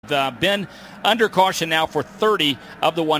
Been under caution now for 30 of the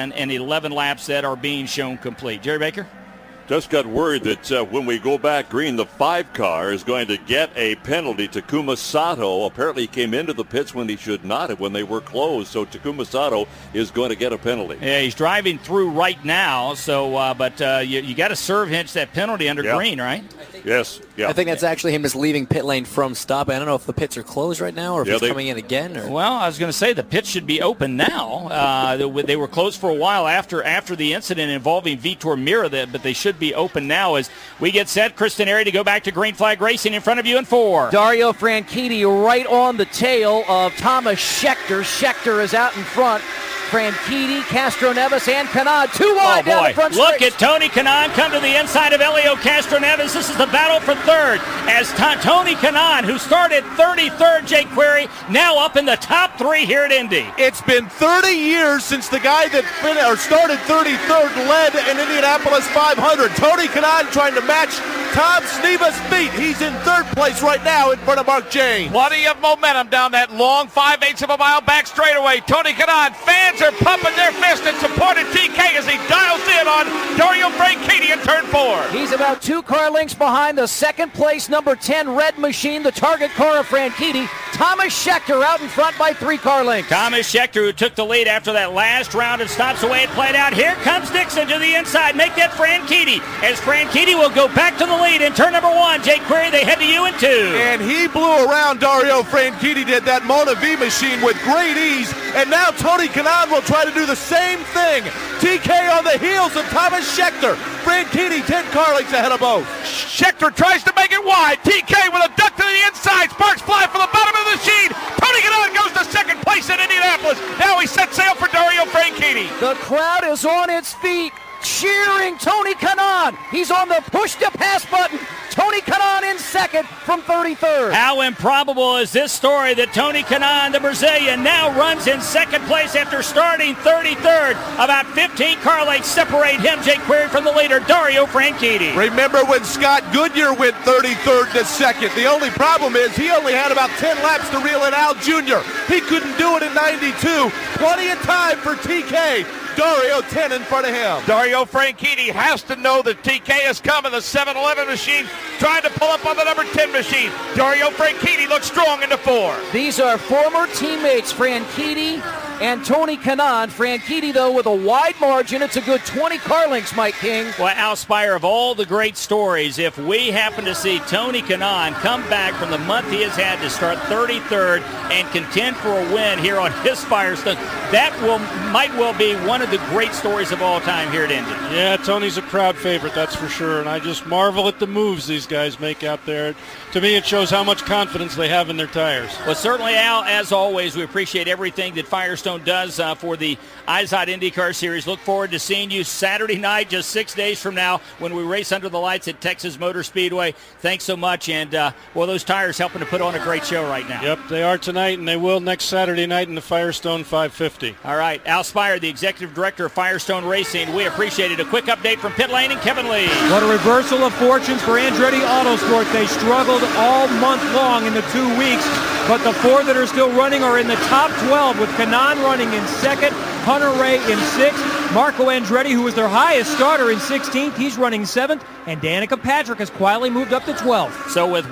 111 laps that are being shown complete. Jerry Baker? Just got word that when we go back green, the 5 car is going to get a penalty. Takuma Sato apparently came into the pits when he should not have, when they were closed. So Takuma Sato is going to get a penalty. Yeah, he's driving through right now. So, you got to serve Hinch that penalty under green, right? Yes. Yeah. I think that's actually him just leaving pit lane from stop. I don't know if the pits are closed right now or if he's coming in again. Or... Well, I was going to say the pits should be open now. They were closed for a while after the incident involving Vitor Mira, but they should be open now as we get set. Kristen Airy to go back to Green Flag Racing in front of you in 4. Dario Franchitti right on the tail of Thomas Scheckter. Scheckter is out in front. Franchitti, Castroneves, and Kanaan. 2 wide down the front Look straight. at Tony Kanaan come to the inside of Elio Castroneves. This is the battle for third as Tony Kanaan, who started 33rd, Jake Query, now up in the top 3 here at Indy. It's been 30 years since the guy that started 33rd led an Indianapolis 500. Tony Kanaan trying to match Tom Sneva's feet. He's in 3rd place right now in front of Mark James. Plenty of momentum down that long 5/8 of a mile back straightaway. Tony Kanaan, fans are pumping their fist in support of TK as he dials in on Dario Franchitti in turn 4. He's about 2 car lengths behind the 2nd place number 10 Red Machine, the target car of Franchitti. Thomas Scheckter out in front by 3 car lengths. Thomas Scheckter, who took the lead after that last round and stops the way it played out. Here comes Dixon to the inside. Make that Franchitti as Franchitti will go back to the lead in turn number 1. Jake Query, they head to you in 2. And he blew around Dario Franchitti, did that Mona V machine with great ease. And now Tony Kanaan will try to do the same thing. TK on the heels of Thomas Scheckter. Franchitti 10 car lengths ahead of both. Scheckter tries to make it wide. TK with a duck to the inside. Sparks fly for the bottom of the machine. Tony Kanaan goes to 2nd place in Indianapolis. Now he sets sail for Dario Franchitti. The crowd is on its feet, cheering Tony Kanaan. He's on the push-to-pass button. Tony Kanaan in 2nd from 33rd. How improbable is this story that Tony Kanaan, the Brazilian, now runs in 2nd place after starting 33rd. About 15 car lengths separate him, Jake Query, from the leader, Dario Franchitti. Remember when Scott Goodyear went 33rd to 2nd? The only problem is he only had about 10 laps to reel in Al Jr. He couldn't do it in 92. Plenty of time for TK. Dario 10 in front of him. Dario Franchitti has to know that TK is coming. The 7-11 machine trying to pull up on the number 10 machine. Dario Franchitti looks strong into 4. These are former teammates, Franchitti and Tony Kanaan. Franchitti, though, with a wide margin. It's a good 20 car lengths, Mike King. Well, Al Spire, of all the great stories, if we happen to see Tony Kanaan come back from the month he has had to start 33rd and contend for a win here on his Firestone, that might well be one of the great stories of all time here at Indy. Yeah, Tony's a crowd favorite, that's for sure, and I just marvel at the moves these guys make out there. To me, it shows how much confidence they have in their tires. Well, certainly, Al, as always, we appreciate everything that Firestone does for the IZOD IndyCar Series. Look forward to seeing you Saturday night, just 6 days from now, when we race under the lights at Texas Motor Speedway. Thanks so much, and, those tires helping to put on a great show right now. Yep, they are tonight, and they will next Saturday night in the Firestone 550. All right, Al Spire, the Executive Director of Firestone Racing. We appreciate it. A quick update from pit lane and Kevin Lee. What a reversal of fortunes for Andretti Autosport. They struggled all month long in the 2 weeks, but the 4 that are still running are in the top 12, with Kanaan running in 2nd, Hunter Ray in 6th, Marco Andretti, who was their highest starter, in 16th. He's running 7th, and Danica Patrick has quietly moved up to 12th. So with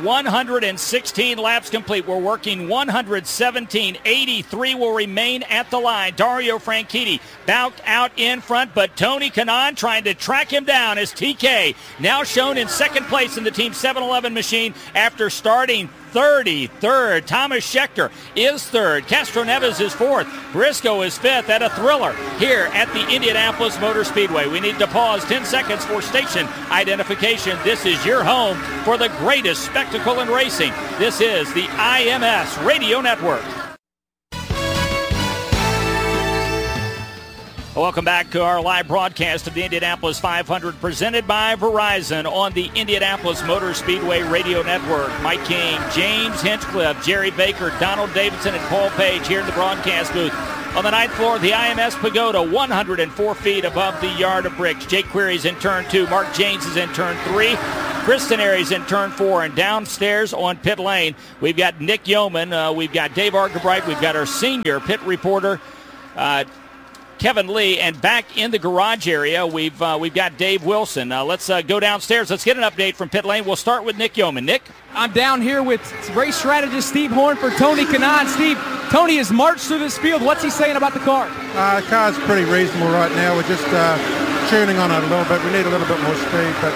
116 laps complete, we're working 117. 83 will remain at the line. Dario Franchitti backed out in front, but Tony Kanaan trying to track him down as TK now shown in 2nd place in the Team 711 machine after starting 33rd. Thomas Scheckter is 3rd. Castroneves is 4th. Briscoe is 5th at a thriller here at the Indianapolis Motor Speedway. We need to pause 10 seconds for station identification. This is your home for the greatest spectacle in racing. This is the IMS Radio Network. Welcome back to our live broadcast of the Indianapolis 500 presented by Verizon on the Indianapolis Motor Speedway Radio Network. Mike King, James Hinchcliffe, Jerry Baker, Donald Davidson, and Paul Page here in the broadcast booth. On the 9th floor of the IMS Pagoda, 104 feet above the yard of bricks. Jake Query's in turn 2. Mark James is in turn 3. Chris Tenary's in turn 4, and downstairs on pit lane, we've got Nick Yeoman, we've got Dave Argabright, we've got our senior pit reporter, Kevin Lee, and back in the garage area, we've got Dave Wilson. Let's go downstairs. Let's get an update from pit lane. We'll start with Nick Yeoman. Nick? I'm down here with race strategist Steve Horn for Tony Kanaan. Steve, Tony has marched through this field. What's he saying about the car? The car's pretty reasonable right now. We're just tuning on it a little bit. We need a little bit more speed, but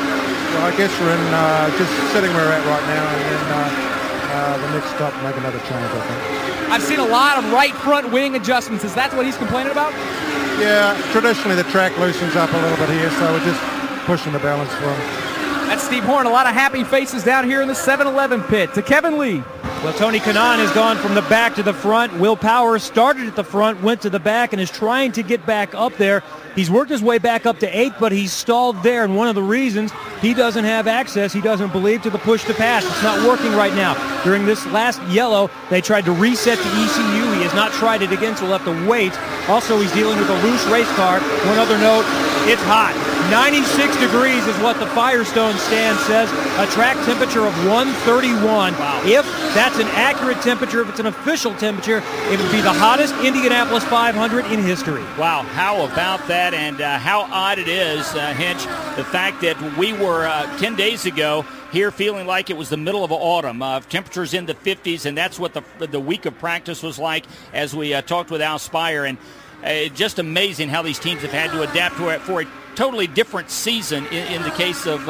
I guess we're in just sitting where we're at right now, and then the next stop make another change, I think. I've seen a lot of right front wing adjustments. Is that what he's complaining about? Yeah, traditionally the track loosens up a little bit here, so we're just pushing the balance for him. That's Steve Horn. A lot of happy faces down here in the 7-Eleven pit. To Kevin Lee. Well, Tony Kanaan has gone from the back to the front. Will Power started at the front, went to the back, and is trying to get back up there. He's worked his way back up to 8th, but he's stalled there, and one of the reasons he doesn't have access, he doesn't believe, to the push to pass. It's not working right now. During this last yellow, they tried to reset the ECU. He has not tried it again, so we'll have to wait. Also, he's dealing with a loose race car. One other note, it's hot. 96 degrees is what the Firestone stand says. A track temperature of 131. Wow. If that's an accurate temperature, if it's an official temperature, it would be the hottest Indianapolis 500 in history. Wow, how about that? And how odd it is, Hinch, the fact that we were 10 days ago here feeling like it was the middle of autumn. Temperatures in the 50s, and that's what the week of practice was like as we talked with Al Spire. And just amazing how these teams have had to adapt to it for a totally different season in the case of,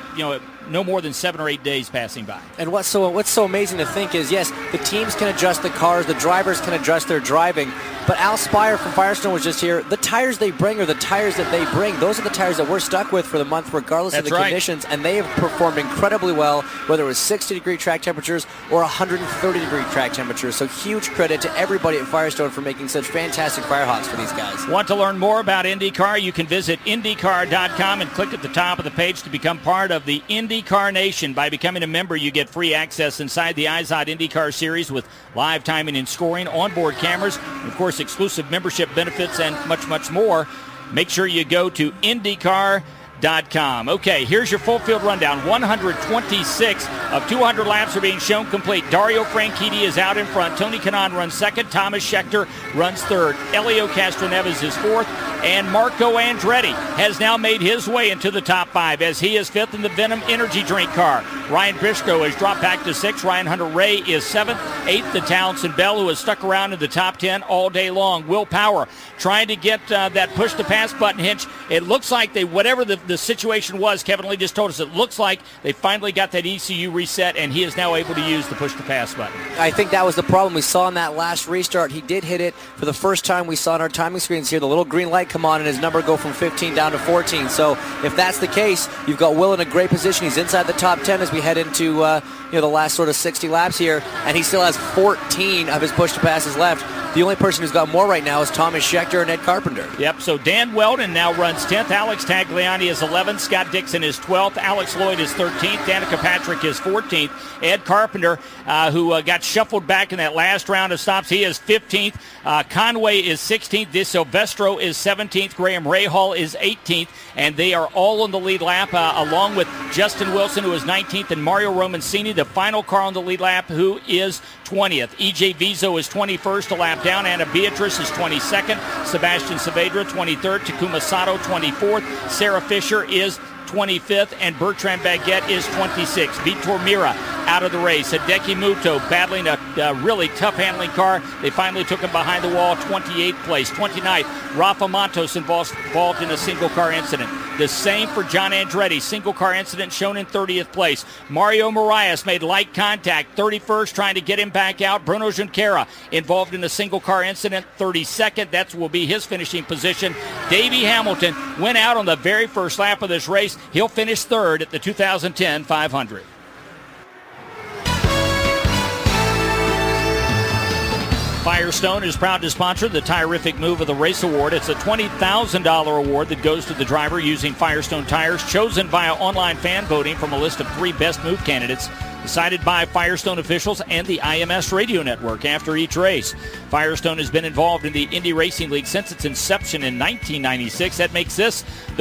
no more than 7 or 8 days passing by. And what's so amazing to think is, yes, the teams can adjust the cars, the drivers can adjust their driving, but Al Spire from Firestone was just here. The tires they bring are the tires that they bring. Those are the tires that we're stuck with for the month, regardless of the conditions, and they have performed incredibly well, whether it was 60-degree track temperatures or 130-degree track temperatures. So huge credit to everybody at Firestone for making such fantastic Firehawks for these guys. Want to learn more about IndyCar? You can visit IndyCar.com and click at the top of the page to become part of the IndyCar Nation. By becoming a member, you get free access inside the IZOD IndyCar Series with live timing and scoring, onboard cameras, and of course exclusive membership benefits and much, much more. Make sure you go to IndyCar.com. Okay, here's your full field rundown. 126 of 200 laps are being shown complete. Dario Franchitti is out in front. Tony Kanaan runs second. Thomas Scheckter runs third. Helio Castroneves is fourth. And Marco Andretti has now made his way into the top 5 as he is 5th in the Venom Energy Drink car. Ryan Briscoe has dropped back to 6th. Ryan Hunter-Ray is 7th. 8th, the Townsend Bell, who has stuck around in the top 10 all day long. Will Power trying to get that push-to-pass button, Hinch. It looks like whatever the situation was, Kevin Lee just told us, it looks like they finally got that ECU reset, and he is now able to use the push-to-pass button. I think that was the problem we saw in that last restart. He did hit it for the first time. We saw on our timing screens here the little green light come on and his number go from 15 down to 14. So if that's the case, you've got Will in a great position. He's inside the top 10 as we head into the last sort of 60 laps here, and he still has 14 of his push-to-passes left. The only person who's got more right now is Thomas Scheckter and Ed Carpenter. Yep, so Dan Weldon now runs 10th. Alex Tagliani is 11th. Scott Dixon is 12th. Alex Lloyd is 13th. Danica Patrick is 14th. Ed Carpenter, who got shuffled back in that last round of stops, he is 15th. Conway is 16th. De Silvestro is 17th. Graham Rahal is 18th. And they are all on the lead lap, along with Justin Wilson, who is 19th, and Mario Romancini, the final car on the lead lap, who is 20th. EJ Vizo is 21st, a lap down. Anna Beatrice is 22nd. Sebastian Saavedra, 23rd. Takuma Sato, 24th. Sarah Fisher is 25th, and Bertrand Baguette is 26th. Vitor Mira out of the race. Hideki Muto battling a really tough handling car. They finally took him behind the wall, 28th place. 29th, Rafa Matos involved in a single car incident. The same for John Andretti. Single car incident shown in 30th place. Mario Moraes made light contact, 31st, trying to get him back out. Bruno Junqueira involved in a single car incident, 32nd. That will be his finishing position. Davey Hamilton went out on the very first lap of this race. He'll finish third at the 2010 500. Firestone is proud to sponsor the Tirific Move of the Race Award. It's a $20,000 award that goes to the driver using Firestone tires, chosen via online fan voting from a list of 3 best move candidates. decided by Firestone officials and the IMS radio network after each race. Firestone has been involved in the Indy Racing League since its inception in 1996. That makes this the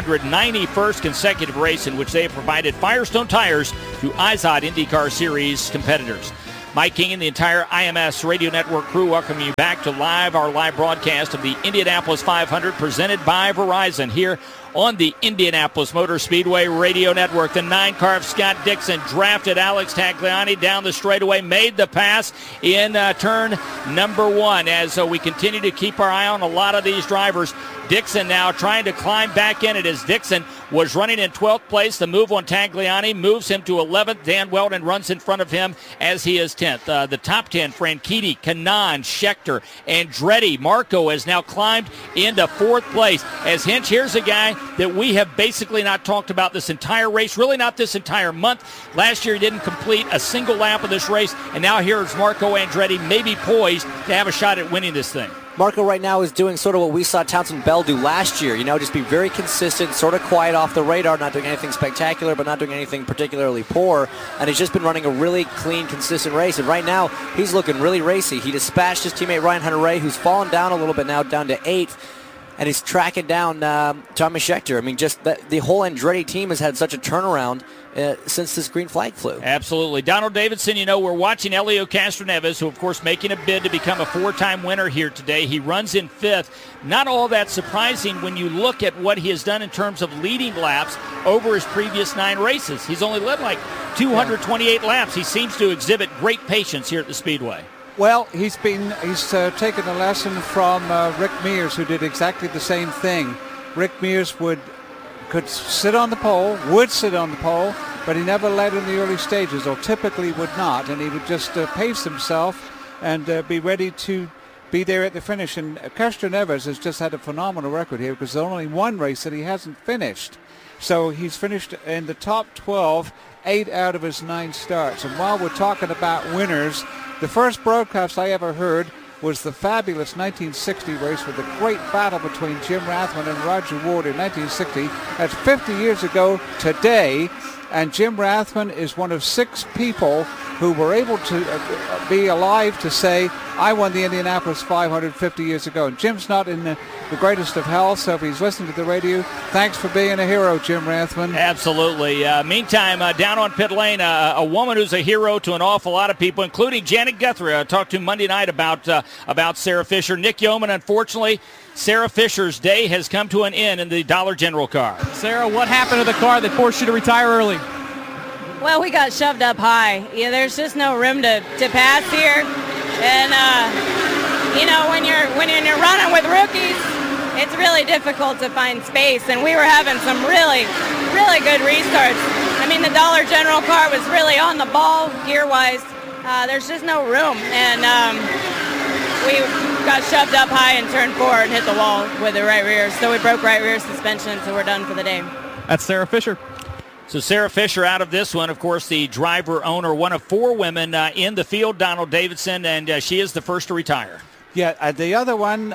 191st consecutive race in which they have provided Firestone tires to IZOD IndyCar Series competitors. Mike King and the entire IMS Radio Network crew welcome you back to our live broadcast of the Indianapolis 500 presented by Verizon here on the Indianapolis Motor Speedway Radio Network. The 9-car of Scott Dixon drafted Alex Tagliani down the straightaway, made the pass in turn number 1. As we continue to keep our eye on a lot of these drivers, Dixon now trying to climb back in it as Dixon was running in 12th place. The move on Tagliani moves him to 11th. Dan Weldon runs in front of him as he is 10th. The top 10, Franchitti, Kanaan, Scheckter, Andretti. Marco has now climbed into 4th place. As Hinch, here's a guy that we have basically not talked about this entire race, really not this entire month. Last year he didn't complete a single lap of this race, and now here's Marco Andretti maybe poised to have a shot at winning this thing. Marco right now is doing sort of what we saw Townsend Bell do last year. Just be very consistent, sort of quiet off the radar, not doing anything spectacular, but not doing anything particularly poor. And he's just been running a really clean, consistent race. And right now, he's looking really racy. He dispatched his teammate Ryan Hunter-Reay, who's fallen down a little bit now, down to 8th. And he's tracking down Thomas Scheckter. I mean, just the whole Andretti team has had such a turnaround since this green flag flew. Absolutely. Donald Davidson, we're watching Helio Castroneves, who, of course, making a bid to become a 4-time winner here today. He runs in 5th. Not all that surprising when you look at what he has done in terms of leading laps over his previous 9 races. He's only led like 228 laps. He seems to exhibit great patience here at the Speedway. Well, he's taken a lesson from Rick Mears, who did exactly the same thing. Rick Mears could sit on the pole, but he never led in the early stages, or typically would not, and he would just pace himself and be ready to be there at the finish. And Castroneves has just had a phenomenal record here because there's only one race that he hasn't finished. So he's finished in the top 12, 8 out of his 9 starts. And while we're talking about winners, the first broadcast I ever heard was the fabulous 1960 race with a great battle between Jim Rathman and Roger Ward in 1960. That's 50 years ago today, and Jim Rathman is one of 6 people who were able to be alive to say, I won the Indianapolis 500 50 years ago. And Jim's not in the greatest of health, so if he's listening to the radio, thanks for being a hero, Jim Rathman. Absolutely. Meantime, down on pit lane, a woman who's a hero to an awful lot of people, including Janet Guthrie. I talked to Monday night about Sarah Fisher. Nick Yeoman, unfortunately, Sarah Fisher's day has come to an end in the Dollar General car. Sarah, what happened to the car that forced you to retire early? Well, we got shoved up high. There's just no room to pass here. And, when you're running with rookies, it's really difficult to find space. And we were having some really, really good restarts. I mean, the Dollar General car was really on the ball gear-wise. There's just no room. And we got shoved up high and turned forward and hit the wall with the right rear. So we broke right rear suspension, so we're done for the day. That's Sarah Fisher. So Sarah Fisher out of this one, of course, the driver owner, one of 4 women in the field, Donald Davidson, and she is the first to retire. Yeah, the other one,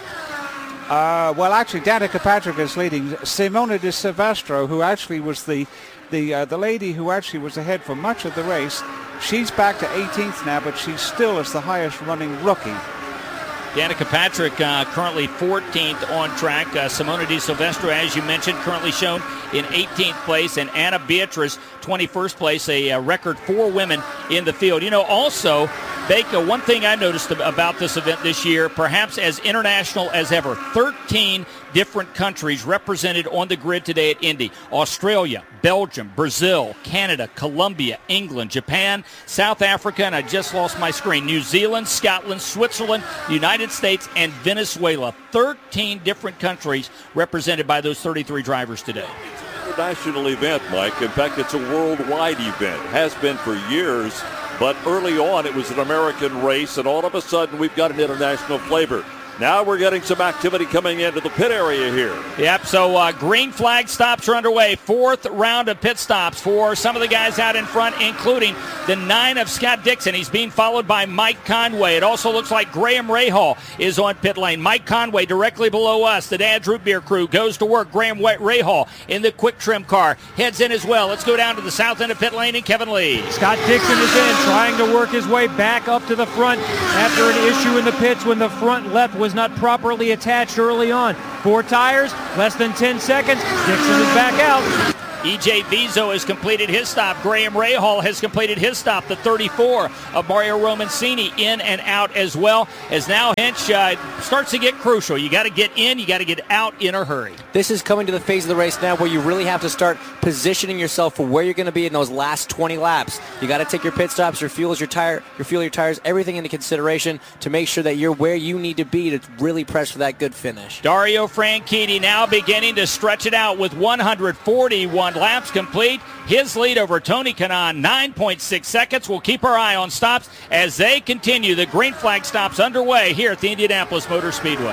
actually, Danica Patrick is leading. Simona de Silvestro, who actually was the lady who actually was ahead for much of the race, she's back to 18th now, but she still is the highest running rookie. Danica Patrick currently 14th on track. Simona de Silvestro, as you mentioned, currently shown in 18th place. And Anna Beatrice, 21st place, a record 4 women in the field. Also, Baker, one thing I noticed about this event this year, perhaps as international as ever, 13 different countries represented on the grid today at Indy. Australia, Belgium, Brazil, Canada, Colombia, England, Japan, South Africa, and I just lost my screen, New Zealand, Scotland, Switzerland, the United States, and Venezuela. 13 different countries represented by those 33 drivers today. It's an international event, Mike. In fact, it's a worldwide event. Has been for years, but early on it was an American race, and all of a sudden we've got an international flavor. Now we're getting some activity coming into the pit area here. Yep, so green flag stops are underway. Fourth round of pit stops for some of the guys out in front, including the 9 of Scott Dixon. He's being followed by Mike Conway. It also looks like Graham Rahal is on pit lane. Mike Conway directly below us. The Dad's Root Beer crew goes to work. Graham Rahal in the quick trim car heads in as well. Let's go down to the south end of pit lane and Kevin Lee. Scott Dixon is in, trying to work his way back up to the front after an issue in the pits when the front left was not properly attached early on. 4 tires, less than 10 seconds. Dixon is back out. E.J. Vizo has completed his stop. Graham Rahal has completed his stop. The 34 of Mario Romancini in and out as well, as now Hinch starts to get crucial. You got to get in, you got to get out in a hurry. This is coming to the phase of the race now where you really have to start positioning yourself for where you're going to be in those last 20 laps. You got to take your pit stops, your fuel, your tires, everything into consideration to make sure that you're where you need to be to really press for that good finish. Dario Franchitti now beginning to stretch it out with 141 laps complete. His lead over Tony Kanaan, 9.6 seconds. We'll keep our eye on stops as they continue. The green flag stops underway here at the Indianapolis Motor Speedway.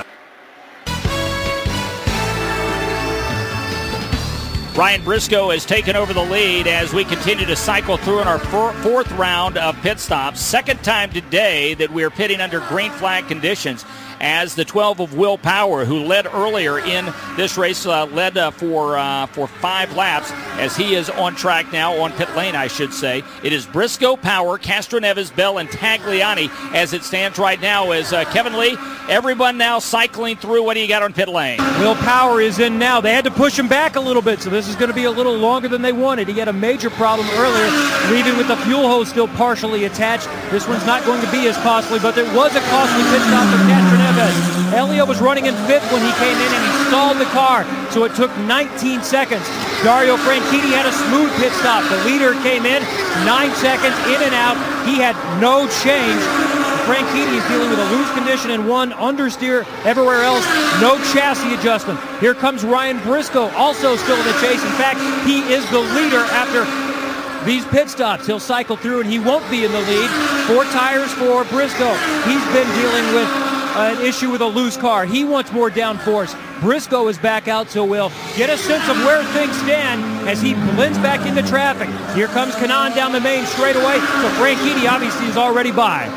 Ryan Briscoe has taken over the lead as we continue to cycle through in our fourth round of pit stops. Second time today that we're pitting under green flag conditions, as the 12 of Will Power, who led earlier in this race, led for 5 laps, as he is on track now, on pit lane, I should say. It is Briscoe, Power, Castroneves, Bell, and Tagliani as it stands right now. As Kevin Lee, everyone now cycling through. What do you got on pit lane? Will Power is in now. They had to push him back a little bit, so this is going to be a little longer than they wanted. He had a major problem earlier, leaving with the fuel hose still partially attached. This one's not going to be as costly, but there was a costly pit stop for Castroneves. Elio was running in 5th when he came in and he stalled the car, so it took 19 seconds. Dario Franchitti had a smooth pit stop. The leader came in, 9 seconds, in and out. He had no change. Franchitti is dealing with a loose condition and one understeer. Everywhere else, no chassis adjustment. Here comes Ryan Briscoe, also still in the chase. In fact, he is the leader after these pit stops. He'll cycle through and he won't be in the lead. 4 tires for Briscoe. He's been dealing with an issue with a loose car. He wants more downforce. Briscoe is back out, so we'll get a sense of where things stand as he blends back into traffic. Here comes Kanaan down the main straightaway, so Franchitti obviously is already by.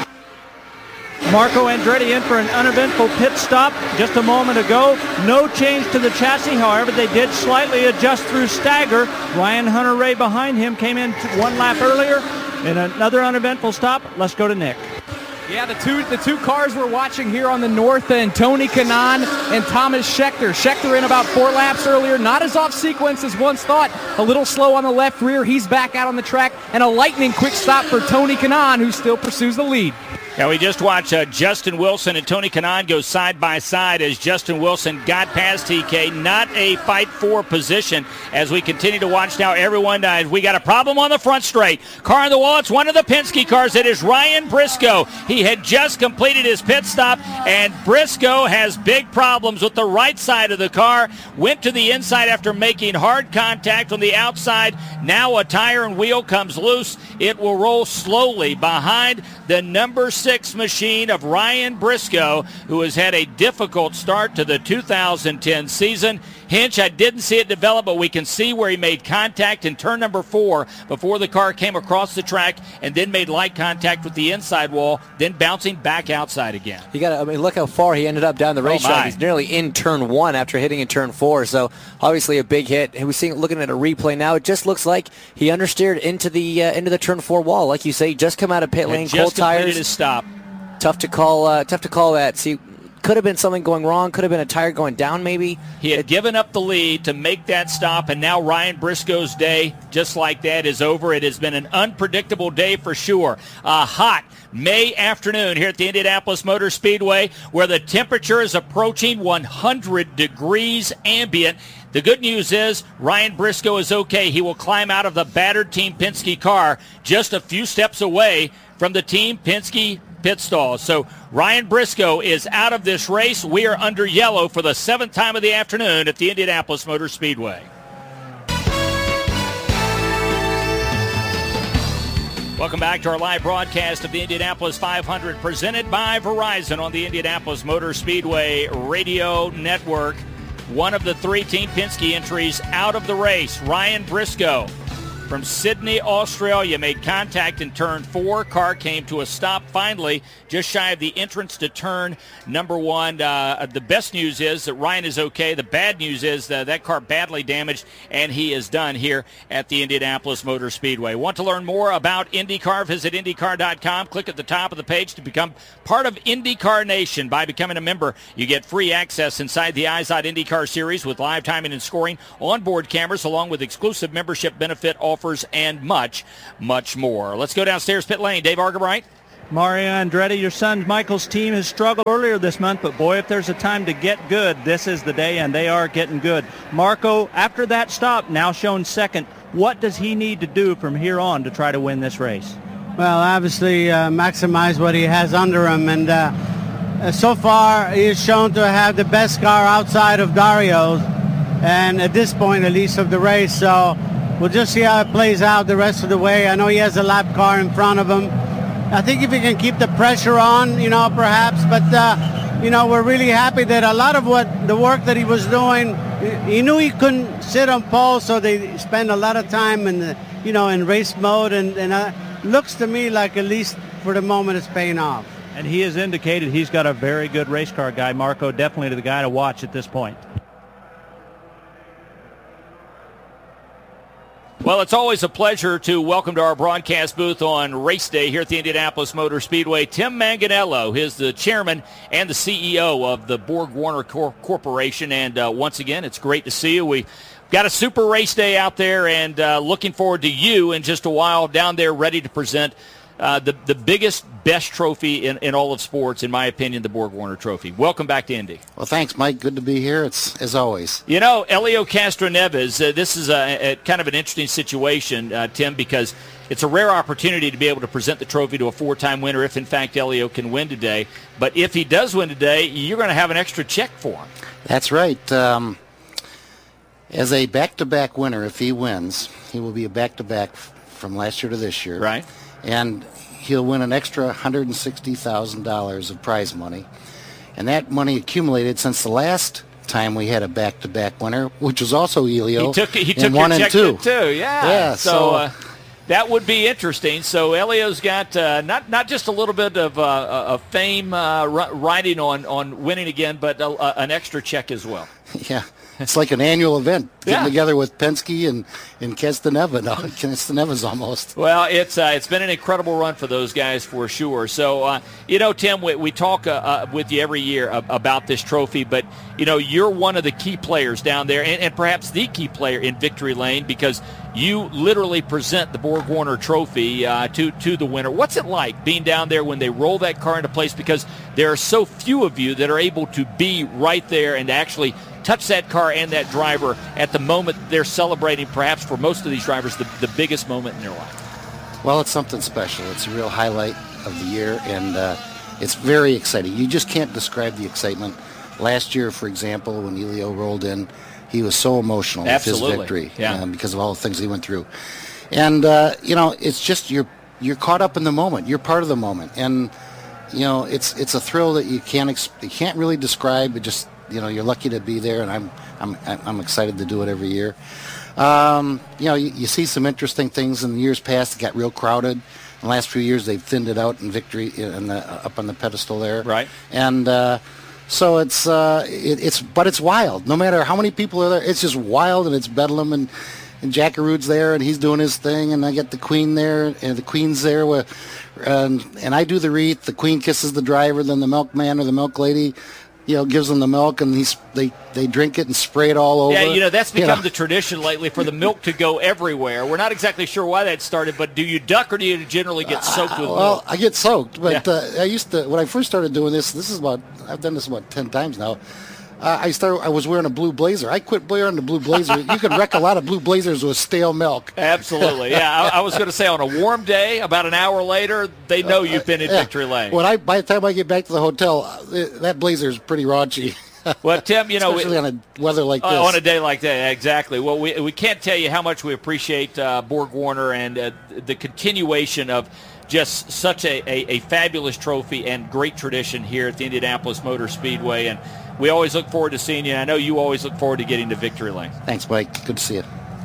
Marco Andretti in for an uneventful pit stop just a moment ago. No change to the chassis, however. They did slightly adjust through stagger. Ryan Hunter-Reay behind him came in 1 lap earlier. In another uneventful stop, let's go to Nick. Yeah, the two cars we're watching here on the north end, Tony Kanaan and Thomas Scheckter. Scheckter in about 4 laps earlier, not as off sequence as once thought. A little slow on the left rear. He's back out on the track, and a lightning quick stop for Tony Kanaan, who still pursues the lead. Now we just watched Justin Wilson and Tony Kanaan go side by side as Justin Wilson got past TK. Not a fight for position as we continue to watch now. Everyone, we got a problem on the front straight. Car on the wall. It's one of the Penske cars. It is Ryan Briscoe. He had just completed his pit stop, and Briscoe has big problems with the right side of the car. Went to the inside after making hard contact on the outside. Now a tire and wheel comes loose. It will roll slowly behind the number 6 machine of Ryan Briscoe, who has had a difficult start to the 2010 season. Hinch, I didn't see it develop, but we can see where he made contact in turn number 4 before the car came across the track and then made light contact with the inside wall, then bouncing back outside again. Look how far he ended up down the racetrack. He's nearly in turn 1 after hitting in turn 4, so obviously a big hit. And we're looking at a replay now. It just looks like he understeered into the turn 4 wall. Like you say, just come out of pit lane, cold tires. His stop. Tough to call that. See, could have been something going wrong. Could have been a tire going down maybe. He had given up the lead to make that stop, and now Ryan Briscoe's day, just like that, is over. It has been an unpredictable day for sure. A hot May afternoon here at the Indianapolis Motor Speedway, where the temperature is approaching 100 degrees ambient. The good news is Ryan Briscoe is okay. He will climb out of the battered Team Penske car just a few steps away from the Team Penske pit stall. So Ryan Briscoe is out of this race. We are under yellow for the 7th time of the afternoon at the Indianapolis Motor Speedway. Welcome back to our live broadcast of the Indianapolis 500 presented by Verizon on the Indianapolis Motor Speedway Radio Network. One of the 3 Team Penske entries out of the race, Ryan Briscoe from Sydney, Australia, made contact in turn 4. Car came to a stop finally, just shy of the entrance to turn number 1. The best news is that Ryan is okay. The bad news is that car badly damaged, and he is done here at the Indianapolis Motor Speedway. Want to learn more about IndyCar? Visit IndyCar.com. Click at the top of the page to become part of IndyCar Nation. By becoming a member, you get free access inside the IZOD IndyCar Series with live timing and scoring, onboard cameras, along with exclusive membership benefit offers and much, much more. Let's go downstairs pit lane. Dave Argabright. Mario Andretti, your son Michael's team has struggled earlier this month, but boy, if there's a time to get good, this is the day, and they are getting good. Marco, after that stop, now shown second, what does he need to do from here on to try to win this race? Well, obviously maximize what he has under him, and so far he is shown to have the best car outside of Dario's, and at this point at least of the race, so we'll just see how it plays out the rest of the way. I know he has a lap car in front of him. I think if he can keep the pressure on, perhaps, but, we're really happy that a lot of the work that he was doing, he knew he couldn't sit on pole, so they spend a lot of time in race mode, and looks to me like at least for the moment it's paying off. And he has indicated he's got a very good race car guy. Marco, definitely the guy to watch at this point. Well, it's always a pleasure to welcome to our broadcast booth on race day here at the Indianapolis Motor Speedway, Tim Manganiello. He's the chairman and the CEO of the Borg-Warner Corporation. And once again, it's great to see you. We got a super race day out there, and looking forward to you in just a while down there ready to present the biggest, best trophy in all of sports, in my opinion, the Borg-Warner Trophy. Welcome back to Indy. Well, thanks, Mike. Good to be here. It's as always. Helio Castroneves, this is a kind of an interesting situation, Tim, because it's a rare opportunity to be able to present the trophy to a 4-time winner if, in fact, Helio can win today. But if he does win today, you're going to have an extra check for him. That's right. As a back-to-back winner, if he wins, he will be a back-to-back from last year to this year. Right. And he'll win an extra $160,000 of prize money. And that money accumulated since the last time we had a back-to-back winner, which was also Helio. He took in 1 and 2. Too. Yeah. So that would be interesting. So Helio's got not just a little bit of fame riding on winning again, but an extra check as well. Yeah. It's like an annual event, getting together with Penske and Castaneva. No, Castaneva's almost. Well, it's been an incredible run for those guys for sure. So, Tim, we talk with you every year about this trophy, but, you're one of the key players down there, and perhaps the key player in Victory Lane, because you literally present the Borg-Warner Trophy to the winner. What's it like being down there when they roll that car into place, because there are so few of you that are able to be right there and actually touch that car and that driver at the moment they're celebrating, perhaps for most of these drivers, the biggest moment in their life? Well, it's something special. It's a real highlight of the year, and it's very exciting. You just can't describe the excitement. Last year, for example, when Helio rolled in, he was so emotional with his victory because of all the things he went through. And, it's just you're caught up in the moment. You're part of the moment. And, it's a thrill that you can't really describe. It just, you're lucky to be there, and I'm excited to do it every year. You see some interesting things in the years past. It got real crowded. In the last few years, they've thinned it out in Victory up on the pedestal there. Right. And so it's wild. No matter how many people are there, it's just wild, and it's bedlam, and Jack Arud's there, and he's doing his thing, and I get the Queen there, and the Queen's there, and I do the wreath. The Queen kisses the driver, then the milkman or the milk lady gives them the milk, and they drink it and spray it all over. Yeah, that's become the tradition lately for the milk to go everywhere. We're not exactly sure why that started, but do you duck or do you generally get soaked with milk? Well, I get soaked, but I used to, when I first started doing this I've done this about 10 times now. I was wearing a blue blazer. I quit wearing the blue blazer. You can wreck a lot of blue blazers with stale milk. Absolutely, yeah. I was going to say, on a warm day, about an hour later, they know you've been in Victory Lane. By the time I get back to the hotel, that blazer is pretty raunchy. Well, Tim, especially on a weather like this. On a day like that, exactly. Well, we can't tell you how much we appreciate Borg Warner and the continuation of just such a fabulous trophy and great tradition here at the Indianapolis Motor Speedway. And we always look forward to seeing you. I know you always look forward to getting to Victory Lane. Thanks, Mike. Good to see you.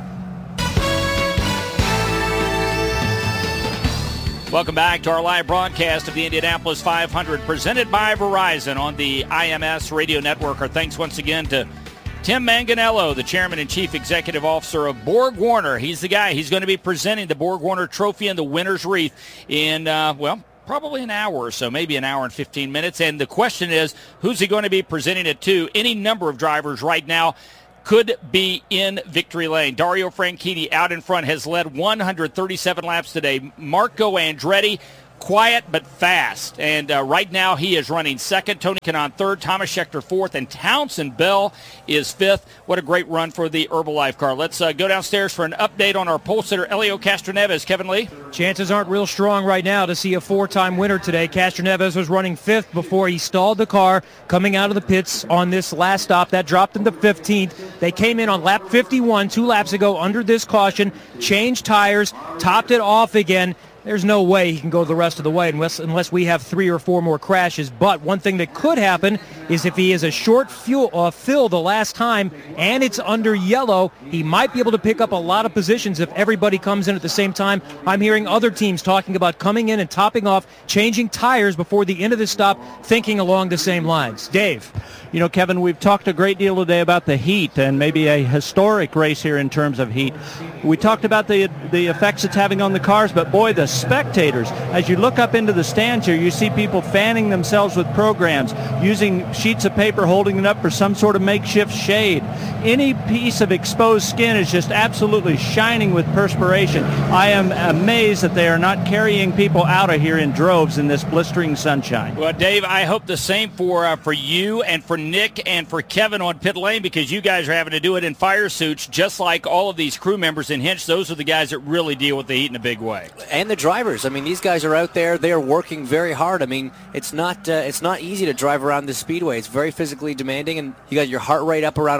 Welcome back to our live broadcast of the Indianapolis 500 presented by Verizon on the IMS Radio Network. Our thanks once again to Tim Manganello, the Chairman and Chief Executive Officer of Borg Warner. He's the guy. He's going to be presenting the Borg Warner Trophy and the winner's wreath in, probably an hour or so, maybe an hour and 15 minutes. And the question is, who's he going to be presenting it to? Any number of drivers right now could be in victory lane. Dario Franchitti out in front has led 137 laps today. Marco Andretti, quiet but fast. And right now he is running second. Tony Kanaan third. Thomas Scheckter fourth. And Townsend Bell is fifth. What a great run for the Herbalife car. Let's go downstairs for an update on our pole sitter, Helio Castroneves. Kevin Lee? Chances aren't real strong right now to see a four-time winner today. Castroneves was running fifth before he stalled the car coming out of the pits on this last stop. That dropped him to 15th. They came in on lap 51 2 laps ago under this caution, changed tires, topped it off again. There's no way he can go the rest of the way unless we have 3 or 4 more crashes. But one thing that could happen is if he is a short fill the last time and it's under yellow, he might be able to pick up a lot of positions if everybody comes in at the same time. I'm hearing other teams talking about coming in and topping off, changing tires before the end of the stop, thinking along the same lines. Dave? Kevin, we've talked a great deal today about the heat and maybe a historic race here in terms of heat. We talked about the effects it's having on the cars, but boy, the spectators, as you look up into the stands here, you see people fanning themselves with programs, using sheets of paper, holding it up for some sort of makeshift shade. Any piece of exposed skin is just absolutely shining with perspiration. I am amazed that they are not carrying people out of here in droves in this blistering sunshine. Well, Dave, I hope the same for you and for Nick and for Kevin on pit lane, because you guys are having to do it in fire suits just like all of these crew members in Hinch. Those are the guys that really deal with the heat in a big way. And the drivers. I mean, these guys are out there. They are working very hard. I mean, it's not easy to drive around this speedway. It's very physically demanding, and you got your heart rate up around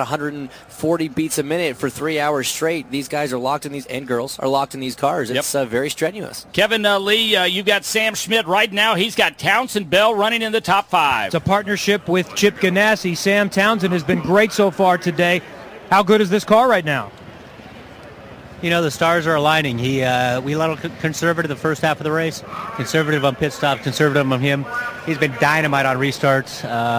140 beats a minute for 3 hours straight. These guys are locked in these, and girls are locked in these cars. It's very strenuous. Kevin Lee, you've got Sam Schmidt right now. He's got Townsend Bell running in the top 5. It's a partnership with Chip Ganassi. Sam Townsend has been great so far today. How good is this car right now? The stars are aligning. We a little conservative the first half of the race, conservative on pit stops, conservative on him. He's been dynamite on restarts.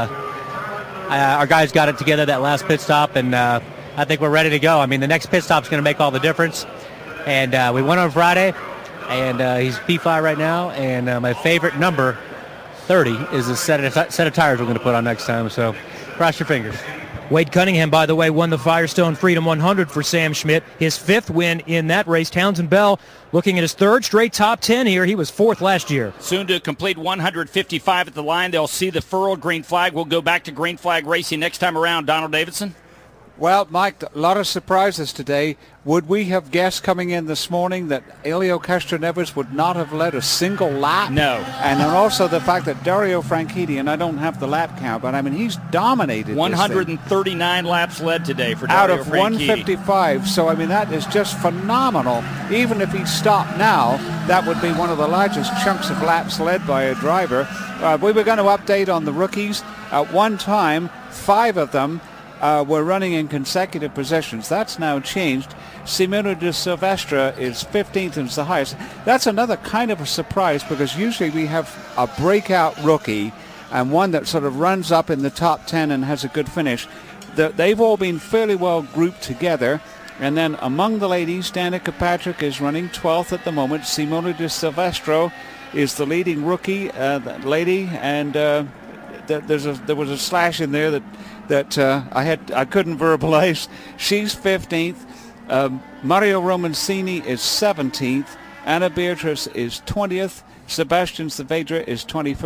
Our guys got it together that last pit stop, and I think we're ready to go. I mean, the next pit stop's going to make all the difference. And we went on Friday, and he's P5 right now, and my favorite number, 30, is the set of tires we're going to put on next time. So cross your fingers. Wade Cunningham, by the way, won the Firestone Freedom 100 for Sam Schmidt. His 5th win in that race. Townsend Bell looking at his 3rd straight top 10 here. He was 4th last year. Soon to complete 155 at the line. They'll see the furled green flag. We'll go back to green flag racing next time around. Donald Davidson? Well, Mike, a lot of surprises today. Would we have guessed coming in this morning that Helio Castroneves would not have led a single lap? No. And then also the fact that Dario Franchitti, and I don't have the lap count, but I mean, he's dominated 139 laps led today for Dario Franchitti. Out of 155. So, I mean, that is just phenomenal. Even if he stopped now, that would be one of the largest chunks of laps led by a driver. We were going to update on the rookies. At one time, 5 of them were running in consecutive positions. That's now changed. Simona de Silvestre is 15th and is the highest. That's another kind of a surprise, because usually we have a breakout rookie and one that sort of runs up in the top 10 and has a good finish. They've all been fairly well grouped together. And then among the ladies, Danica Patrick is running 12th at the moment. Simona de Silvestre is the leading rookie lady, and there was a slash in there that I couldn't verbalize. She's 15th. Mario Romancini is 17th. Anna Beatrice is 20th. Sebastian Saavedra is 21st.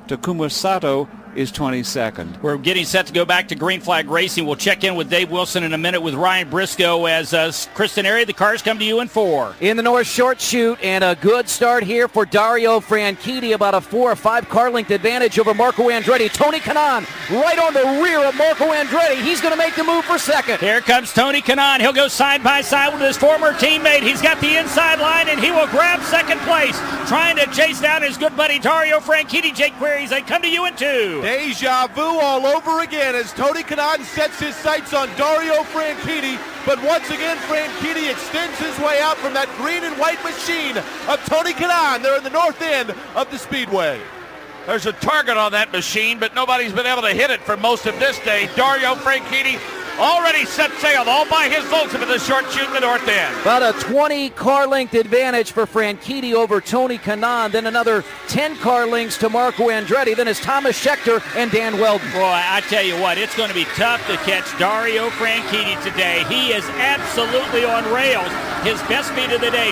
Takuma Sato is 22nd. We're getting set to go back to Green Flag Racing. We'll check in with Dave Wilson in a minute with Ryan Briscoe as Kristen Airy, the cars come to you in 4. In the North Short Chute, and a good start here for Dario Franchitti, about a 4 or 5 car length advantage over Marco Andretti. Tony Kanaan right on the rear of Marco Andretti. He's going to make the move for second. Here comes Tony Kanaan. He'll go side by side with his former teammate. He's got the inside line, and he will grab second place, trying to chase down his good buddy Dario Franchitti. Jake Queries, they come to you in 2. Deja vu all over again as Tony Kanaan sets his sights on Dario Franchitti, but once again Franchitti extends his way out from that green and white machine of Tony Kanaan there in the north end of the speedway. There's a target on that machine, but nobody's been able to hit it for most of this day. Dario Franchitti already set sail all by his lonesome in the short chute in the north end. About a 20 car length advantage for Franchitti over Tony Kanaan, then another 10 car lengths to Marco Andretti, then it's Thomas Scheckter and Dan Weldon. Boy, I tell you what, it's going to be tough to catch Dario Franchitti today. He is absolutely on rails. His best speed of the day,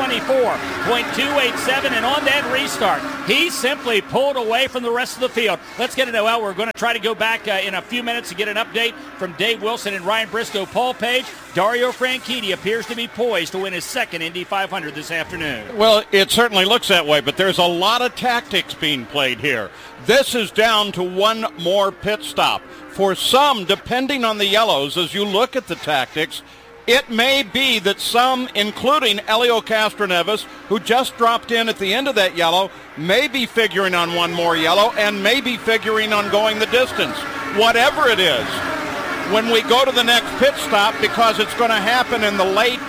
224.287, and on that restart, he simply pulled away from the rest of the field. Let's get into we're going to try to go back in a few minutes to get an update from Dave Wilson and Ryan Briscoe. Paul Page, Dario Franchitti appears to be poised to win his second Indy 500 this afternoon. Well, it certainly looks that way, but there's a lot of tactics being played here. This is down to one more pit stop. For some, depending on the yellows, as you look at the tactics, it may be that some, including Helio Castroneves, who just dropped in at the end of that yellow, may be figuring on one more yellow and may be figuring on going the distance. Whatever it is, when we go to the next pit stop, because it's going to happen in the late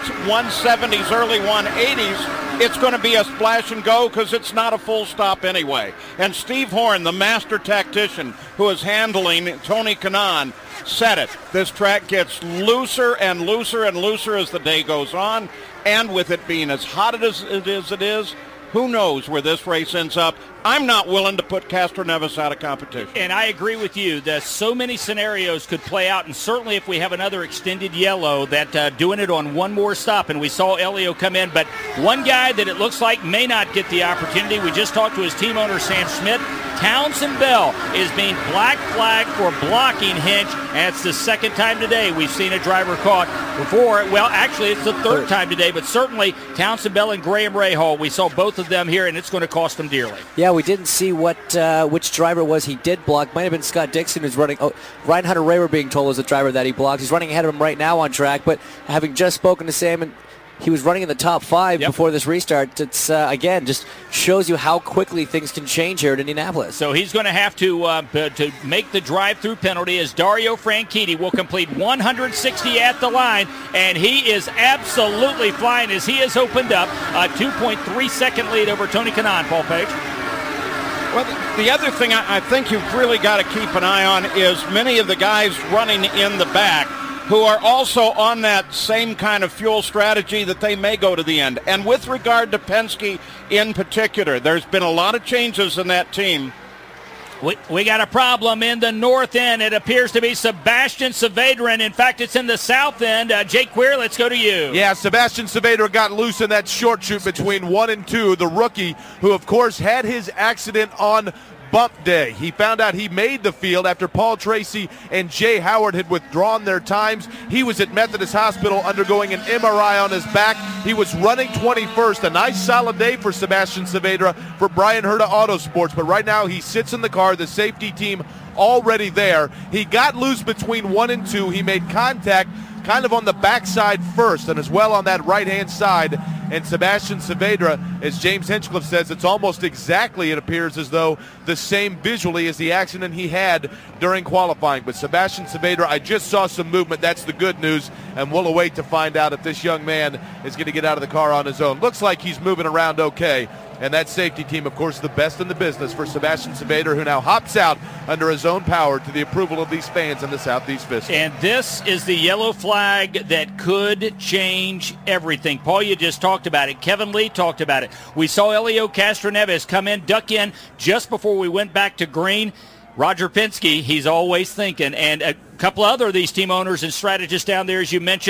170s, early 180s, it's going to be a splash and go because it's not a full stop anyway. And Steve Horn, the master tactician who is handling Tony Kanaan, said it. This track gets looser and looser and looser as the day goes on, and with it being as hot as it is, who knows where this race ends up. I'm not willing to put Castroneves out of competition. And I agree with you that so many scenarios could play out, and certainly if we have another extended yellow, that doing it on one more stop, and we saw Helio come in, but one guy that it looks like may not get the opportunity, we just talked to his team owner, Sam Schmidt. Townsend Bell is being black flagged for blocking Hinch, and it's the second time today we've seen a driver caught before. Well, actually, it's the third time today, but certainly Townsend Bell and Graham Rahal, we saw both of them here, and it's going to cost them dearly. Yeah, we didn't see which driver it was he did block. Might have been Scott Dixon who's running. Oh, Ryan Hunter-Ray, we're being told, is the driver that he blocked. He's running ahead of him right now on track, but having just spoken to Sam, and he was running in the top 5 before this restart. It's, again, just shows you how quickly things can change here at Indianapolis. So he's going to have to make the drive-through penalty as Dario Franchitti will complete 160 at the line, and he is absolutely flying as he has opened up a 2.3-second lead over Tony Kanaan. Paul Page. Well, the other thing I think you've really got to keep an eye on is many of the guys running in the back who are also on that same kind of fuel strategy that they may go to the end. And with regard to Penske in particular, there's been a lot of changes in that team. We got a problem in the north end. It appears to be Sebastian Saavedra. In fact, it's in the south end. Jake Queer, let's go to you. Yeah, Sebastian Saavedra got loose in that short chute between 1 and 2. The rookie, who of course had his accident on bump day. He found out he made the field after Paul Tracy and Jay Howard had withdrawn their times. He was at Methodist Hospital undergoing an MRI on his back. He was running 21st. A nice solid day for Sebastian Saavedra for Brian Herta Autosports, but right now he sits in the car, the safety team already there. He got loose between 1 and 2. He made contact kind of on the backside first and as well on that right-hand side. And Sebastian Saavedra, as James Hinchcliffe says, it's almost exactly, it appears as though, the same visually as the accident he had during qualifying. But Sebastian Saavedra, I just saw some movement. That's the good news, and we'll await to find out if this young man is going to get out of the car on his own. Looks like he's moving around okay. And that safety team, of course, the best in the business for Sebastian Saavedra, who now hops out under his own power to the approval of these fans in the Southeast Vista. And this is the yellow flag that could change everything. Paul, you just talked about it. Kevin Lee talked about it. We saw Helio Castroneves come in, duck in just before we went back to green. Roger Penske, he's always thinking. And a couple other of these team owners and strategists down there, as you mentioned,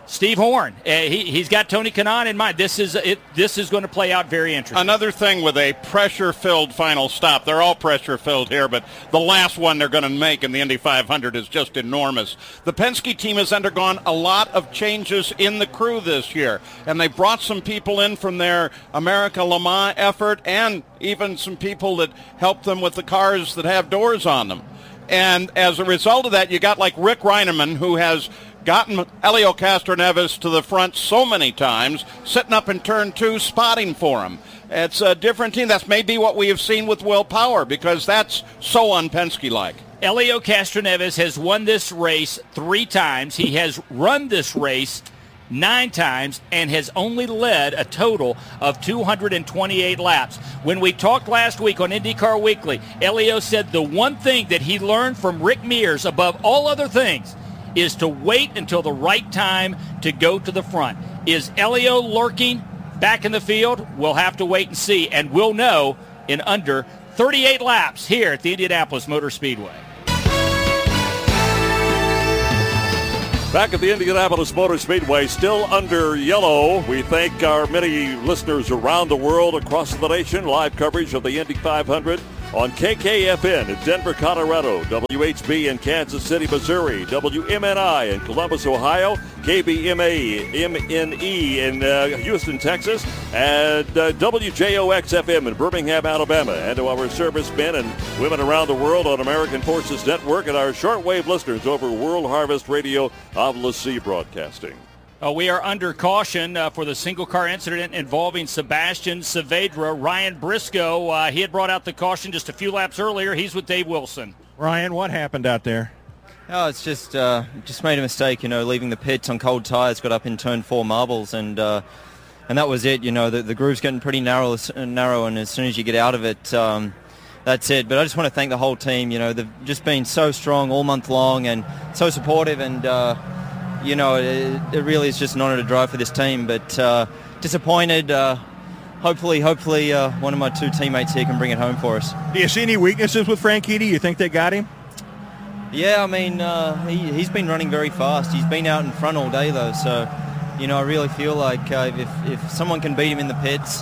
Steve Horn, he's got Tony Kanaan in mind. This is going to play out very interesting. Another thing with a pressure-filled final stop. They're all pressure-filled here, but the last one they're going to make in the Indy 500 is just enormous. The Penske team has undergone a lot of changes in the crew this year, and they brought some people in from their America Le Mans effort and even some people that help them with the cars that have doors on them. And as a result of that, you got like Rick Reineman, who has gotten Helio Castroneves to the front so many times, sitting up in turn 2, spotting for him. It's a different team. That's maybe what we have seen with Will Power, because that's so un-Penske-like. Helio Castroneves has won this race 3 times. He has run this race 9 times and has only led a total of 228 laps. When we talked last week on IndyCar Weekly, Helio said the one thing that he learned from Rick Mears above all other things is to wait until the right time to go to the front. Is Helio lurking back in the field? We'll have to wait and see, and we'll know in under 38 laps here at the Indianapolis Motor Speedway. Back at the Indianapolis Motor Speedway, still under yellow. We thank our many listeners around the world, across the nation. Live coverage of the Indy 500 on KKFN in Denver, Colorado, WHB in Kansas City, Missouri, WMNI in Columbus, Ohio, KBMA-MNE in Houston, Texas, and WJOX-FM in Birmingham, Alabama, and to our servicemen and women around the world on American Forces Network and our shortwave listeners over World Harvest Radio of LaCie Broadcasting. We are under caution for the single-car incident involving Sebastian Saavedra. Ryan Briscoe, he had brought out the caution just a few laps earlier. He's with Dave Wilson. Ryan, what happened out there? Oh, it's just made a mistake, leaving the pits on cold tyres, got up in turn 4 marbles, and that was it. The groove's getting pretty narrow, and as soon as you get out of it, that's it. But I just want to thank the whole team. They've just been so strong all month long and so supportive, and it really is just an honor to drive for this team, but disappointed. Hopefully one of my 2 teammates here can bring it home for us. Do you see any weaknesses with Franchitti? You think they got him? Yeah, I mean, he's been running very fast. He's been out in front all day, though, so, I really feel like if someone can beat him in the pits,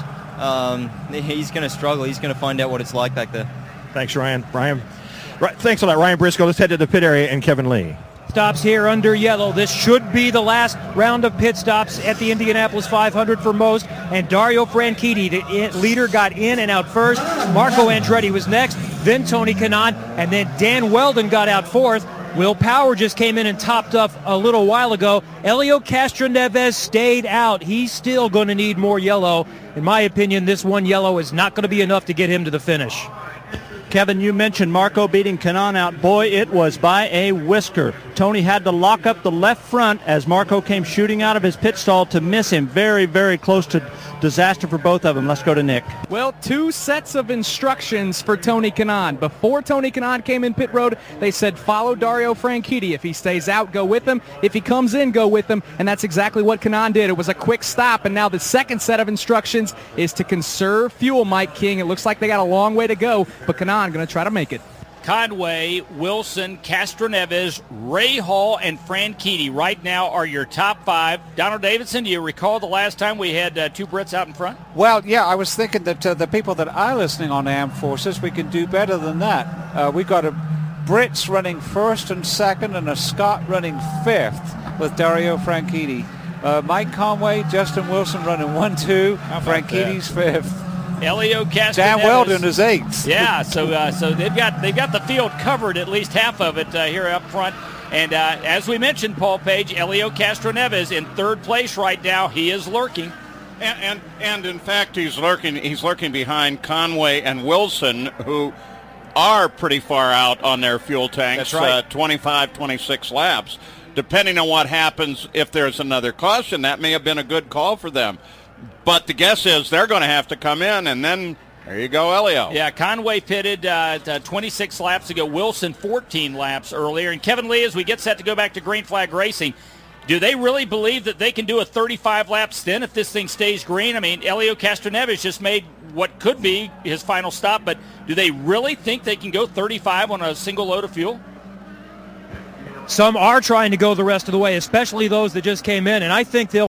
he's going to struggle. He's going to find out what it's like back there. Thanks, Ryan. Thanks a lot, Ryan Briscoe. Let's head to the pit area and Kevin Lee. Stops here under yellow. This should be the last round of pit stops at the Indianapolis 500 for most. And Dario Franchitti, the leader, got in and out first. Marco Andretti was next, then Tony Kanaan, and then Dan Weldon got out fourth. Will Power just came in and topped up a little while ago. Helio Castroneves stayed out. He's still going to need more yellow. In my opinion, this one yellow is not going to be enough to get him to the finish. Kevin, you mentioned Marco beating Kanaan out. Boy, it was by a whisker. Tony had to lock up the left front as Marco came shooting out of his pit stall to miss him. Very, very close to disaster for both of them. Let's go to Nick. Well, 2 sets of instructions for Tony Kanaan. Before Tony Kanaan came in pit road, they said follow Dario Franchitti. If he stays out, go with him. If he comes in, go with him. And that's exactly what Kanaan did. It was a quick stop. And now the second set of instructions is to conserve fuel, Mike King. It looks like they got a long way to go, but Kanaan going to try to make it. Conway, Wilson, Castroneves, Ray Hall, and Franchitti right now are your top 5. Donald Davidson, do you recall the last time we had 2 Brits out in front? Well, yeah, I was thinking that the people that are listening on Armed Forces, we can do better than that. We got a Brits running first and second and a Scot running 5th with Dario Franchitti. Mike Conway, Justin Wilson running 1-2, Franchitti's 5th. Helio Castroneves. Dan Weldon is 8th. Yeah, so they've got the field covered, at least half of it here up front. And as we mentioned, Paul Page, Helio Castroneves in 3rd place right now. He is lurking. And in fact, he's lurking behind Conway and Wilson, who are pretty far out on their fuel tanks. That's right. 25, 26 laps. Depending on what happens, if there's another caution, that may have been a good call for them. But the guess is they're going to have to come in, and then there you go, Helio. Yeah, Conway pitted 26 laps ago. Wilson 14 laps earlier. And Kevin Lee, as we get set to go back to Green Flag Racing, do they really believe that they can do a 35-lap stint if this thing stays green? I mean, Helio Castroneves just made what could be his final stop, but do they really think they can go 35 on a single load of fuel? Some are trying to go the rest of the way, especially those that just came in, and I think they'll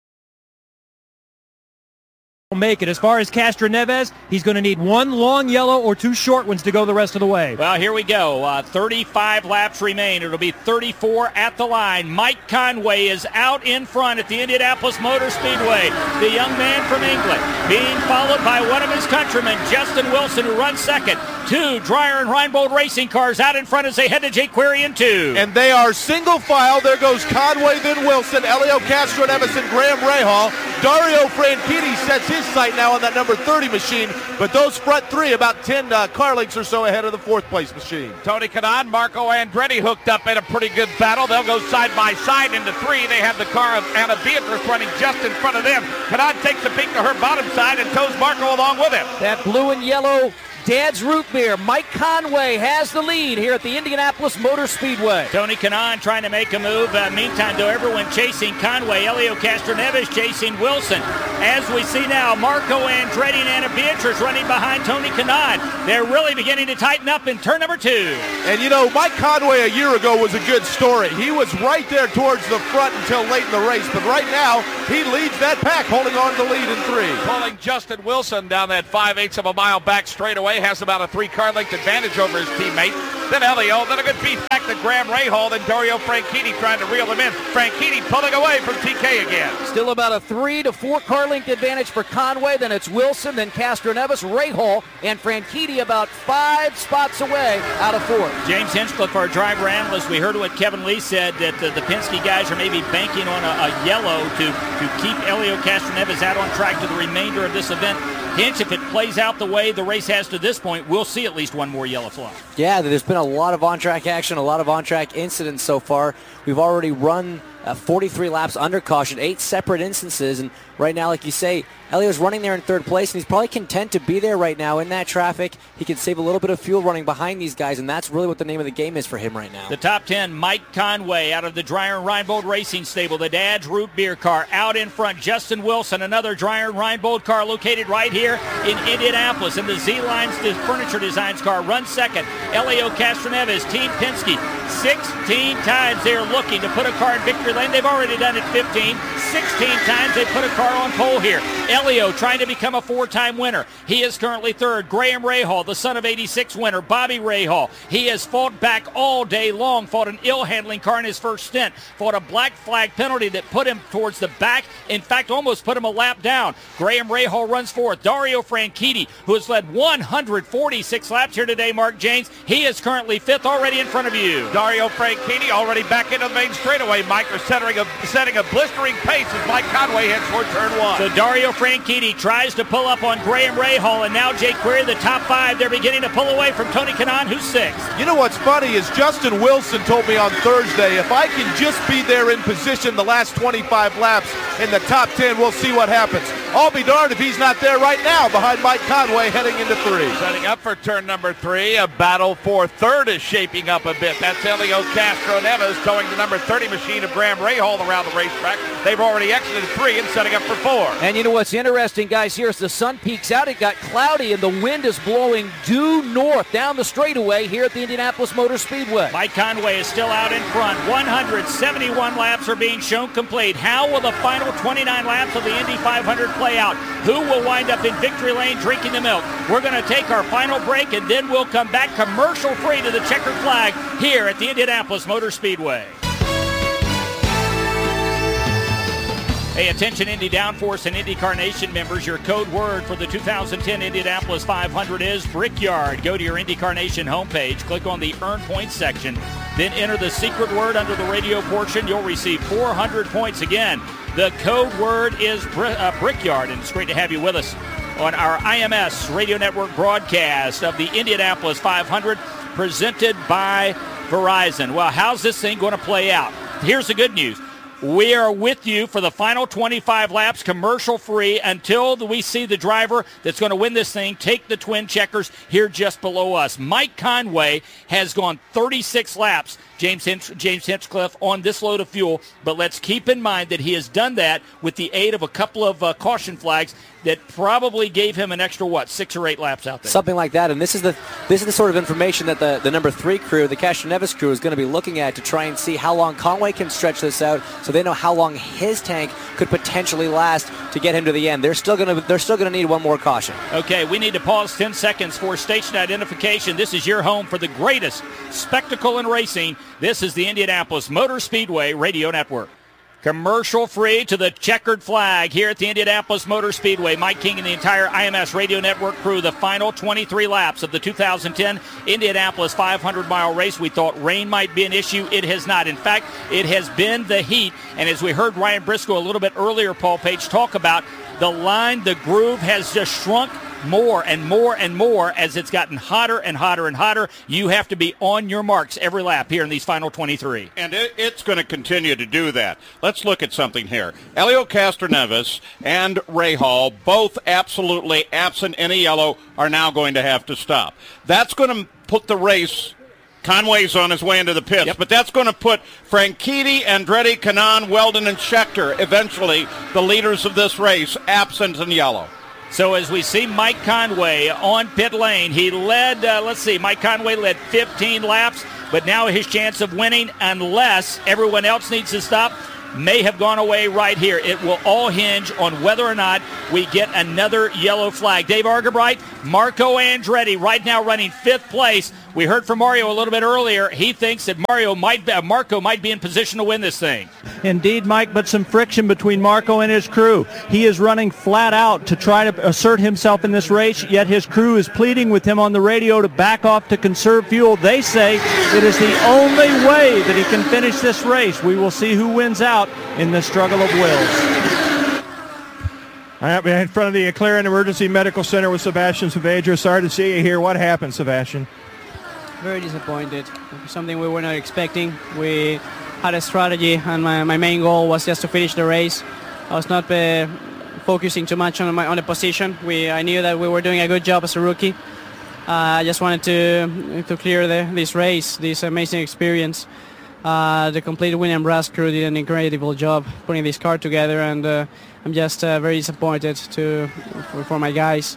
make it. As far as Castroneves, he's going to need one long yellow or two short ones to go the rest of the way. Well, here we go. 35 laps remain. It'll be 34 at the line. Mike Conway is out in front at the Indianapolis Motor Speedway. The young man from England being followed by one of his countrymen, Justin Wilson, who runs second. Two Dreyer and Reinbold racing cars out in front as they head to Jake Query in two. And they are single file. There goes Conway, then Wilson, Elio Castroneves, and Graham Rahal. Dario Franchitti sets his sight now on that number 30 machine, but those front three about 10 car lengths or so ahead of the fourth place machine. Tony Kanaan, Marco Andretti hooked up in a pretty good battle. They'll go side by side into three. They have the car of Anna Beatrice running just in front of them. Kanaan takes a peek to her bottom side and tows Marco along with him. That blue and yellow Dad's Root Beer. Mike Conway has the lead here at the Indianapolis Motor Speedway. Tony Kanaan trying to make a move. Meantime, though, everyone chasing Conway. Elio Castroneves chasing Wilson. As we see now, Marco Andretti and Anna Beatrice running behind Tony Kanaan. They're really beginning to tighten up in turn number two. And you know, Mike Conway a year ago was a good story. He was right there towards the front until late in the race, but right now he leads that pack, holding on to the lead in three. Pulling Justin Wilson down that 5/8 of a mile back straightaway. Has about a 3-car length advantage over his teammate. Then Elio, then a good beat back to Graham Rahal, then Dario Franchitti trying to reel him in. Franchitti pulling away from TK again. Still about a 3 to 4 car length advantage for Conway. Then it's Wilson, then Castroneves, Rahal, and Franchitti about 5 spots away out of 4. James Hinchcliffe, our driver analyst, we heard what Kevin Lee said, that the Penske guys are maybe banking on a yellow to keep Elio Castroneves out on track to the remainder of this event. Hinch, if it plays out the way the race has to this point, we'll see at least one more yellow flag. Yeah, there's been a lot of on-track action, a lot of on-track incidents so far. We've already run 43 laps under caution, 8 separate instances, and right now, like you say, Elio's running there in third place, and he's probably content to be there right now in that traffic. He can save a little bit of fuel running behind these guys, and that's really what the name of the game is for him right now. The top 10, Mike Conway out of the Dreyer and Reinbold Racing Stable, the Dad's Root Beer car. Out in front, Justin Wilson, another Dreyer and Reinbold car located right here in Indianapolis. And the Z-Lines Furniture Designs car runs second. Elio Castroneves, Team Penske, 16 times they're looking to put a car in victory lane. They've already done it 15. 16 times they put a car on pole here. Elio trying to become a 4-time winner. He is currently third. Graham Rahal, the son of 86 winner, Bobby Rahal. He has fought back all day long, fought an ill-handling car in his first stint, fought a black flag penalty that put him towards the back, in fact, almost put him a lap down. Graham Rahal runs fourth. Dario Franchitti, who has led 146 laps here today, Mark James, he is currently fifth, already in front of you. Dario Franchitti already back into the main straightaway. Mike are setting a blistering pace as Mike Conway heads toward turn one. So Dario Franchitti tries to pull up on Graham Rahal, and now Jake Query, the top 5, they're beginning to pull away from Tony Kanaan, who's 6th. You know what's funny is Justin Wilson told me on Thursday, if I can just be there in position the last 25 laps in the top 10, we'll see what happens. I'll be darned if he's not there right now behind Mike Conway heading into 3. Setting up for turn number 3, a battle for third is shaping up a bit. That's Elio Castroneves towing the number 30 machine of Graham Rahal around the racetrack. They've already exited 3 and setting up for 4. And you know what's interesting, guys, here as the sun peeks out, it got cloudy and the wind is blowing due north down the straightaway here at the Indianapolis Motor Speedway. Mike Conway is still out in front. 171 laps are being shown complete. How will the final 29 laps of the Indy 500 play out? Who will wind up in victory lane drinking the milk? We're going to take our final break, and then we'll come back commercial-free to the checkered flag here at the Indianapolis Motor Speedway. Hey, attention Indy Downforce and IndyCar Nation members, your code word for the 2010 Indianapolis 500 is Brickyard. Go to your IndyCar Nation homepage, click on the Earn Points section, then enter the secret word under the radio portion. You'll receive 400 points. Again, the code word is Brickyard, and it's great to have you with us on our IMS Radio Network broadcast of the Indianapolis 500 presented by Verizon. Well, how's this thing going to play out? Here's the good news. We are with you for the final 25 laps, commercial-free, until we see the driver that's going to win this thing take the twin checkers here just below us. Mike Conway has gone 36 laps, James Hinchcliffe, on this load of fuel, but let's keep in mind that he has done that with the aid of a couple of caution flags. that probably gave him an extra, 6 or 8 laps out there. Something like that, and this is the sort of information that the number 3 crew, the Castroneves crew, is going to be looking at to try and see how long Conway can stretch this out, so they know how long his tank could potentially last to get him to the end. They're still going to need one more caution. Okay, we need to pause 10 seconds for station identification. This is your home for the greatest spectacle in racing. This is the Indianapolis Motor Speedway Radio Network. Commercial free to the checkered flag here at the Indianapolis Motor Speedway. Mike King and the entire IMS Radio Network crew, the final 23 laps of the 2010 Indianapolis 500-mile race. We thought rain might be an issue. It has not. In fact, it has been the heat. And as we heard Ryan Briscoe a little bit earlier, Paul Page, talk about the line, the groove has just shrunk more and more and more as it's gotten hotter and hotter and hotter. You have to be on your marks every lap here in these final 23. And it's going to continue to do that. Let's look at something here. Elio Castroneves and Ray Hall, both absolutely absent in a yellow, are now going to have to stop. That's going to put the race. Conway's on his way into the pits, but that's going to put Franchitti, Andretti, Kanaan, Weldon, and Scheckter, eventually the leaders of this race, absent in yellow. So as we see Mike Conway on pit lane, he led, Mike Conway led 15 laps, but now his chance of winning, unless everyone else needs to stop, may have gone away right here. It will all hinge on whether or not we get another yellow flag. Dave Argabright, Marco Andretti right now running 5th place. We heard from Mario a little bit earlier. He thinks that Marco might be in position to win this thing. Indeed, Mike, but some friction between Marco and his crew. He is running flat out to try to assert himself in this race, yet his crew is pleading with him on the radio to back off to conserve fuel. They say it is the only way that he can finish this race. We will see who wins out in the struggle of wills. In front of the Clarion Emergency Medical Center with Sebastian Saavedra. Sorry to see you here. What happened, Sebastian? Very disappointed. Something we were not expecting. We had a strategy, and my main goal was just to finish the race. I was not focusing too much on the position. I knew that we were doing a good job as a rookie. I just wanted to clear this race, this amazing experience. The complete William Brass crew did an incredible job putting this car together, and I'm just very disappointed for my guys.